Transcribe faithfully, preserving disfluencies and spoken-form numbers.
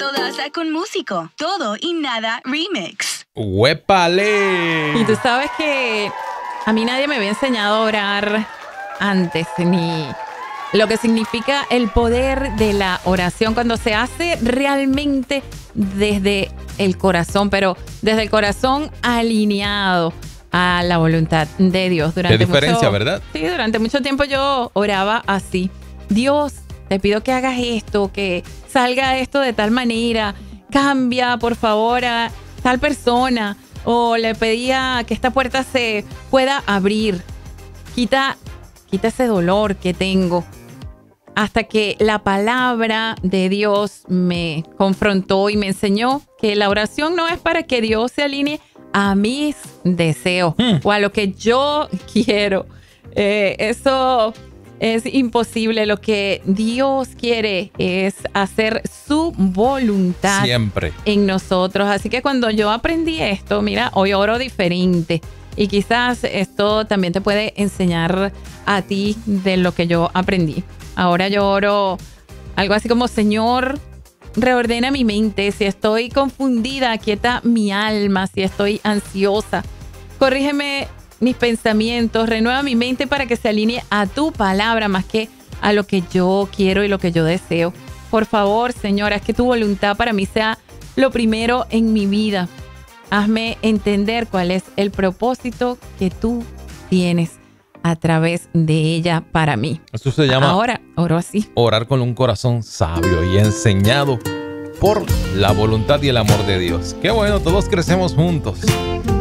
todo hasta con músico. Todo y nada remix. ¡Huépale! Y tú sabes que a mí nadie me había enseñado a orar antes, ni lo que significa el poder de la oración cuando se hace realmente desde el corazón, pero desde el corazón alineado a la voluntad de Dios. Durante Qué diferencia, mucho, ¿verdad? Sí, durante mucho tiempo yo oraba así. Dios, te pido que hagas esto, que salga esto de tal manera. Cambia, por favor, a tal persona. O le pedía que esta puerta se pueda abrir. Quita, quita ese dolor que tengo. Hasta que la palabra de Dios me confrontó y me enseñó que la oración no es para que Dios se alinee a mis deseos hmm. o a lo que yo quiero. Eh, eso es imposible. Lo que Dios quiere es hacer su voluntad siempre en nosotros. Así que cuando yo aprendí esto, mira, hoy oro diferente. Y quizás esto también te puede enseñar a ti de lo que yo aprendí. Ahora yo oro algo así como: Señor, reordena mi mente. Si estoy confundida, aquieta mi alma. Si estoy ansiosa, corrígeme mis pensamientos. Renueva mi mente para que se alinee a tu palabra más que a lo que yo quiero y lo que yo deseo. Por favor, Señor, haz que tu voluntad para mí sea lo primero en mi vida. Hazme entender cuál es el propósito que tú tienes a través de ella para mí. Eso se llama ahora oro así. Orar con un corazón sabio y enseñado por la voluntad y el amor de Dios. Qué bueno, todos crecemos juntos.